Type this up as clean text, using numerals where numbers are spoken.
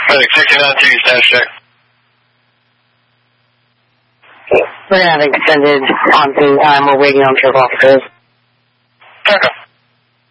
Medic 69 to you, status check. We're going to have extended on-scene time. We're waiting on trip officers. Okay.